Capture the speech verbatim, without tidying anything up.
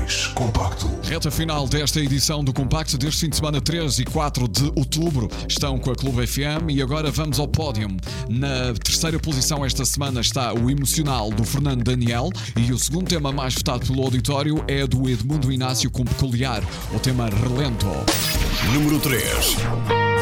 mais compacto. Reta final desta edição do Compacto deste fim de semana, três e quatro de outubro. Estão com a Clube F M e agora vamos ao pódio. Na terceira posição esta semana está o Emocional do Fernando Daniel e o segundo tema mais votado pelo auditório é do Edmundo Inácio com Peculiar, o tema Relento. Número três.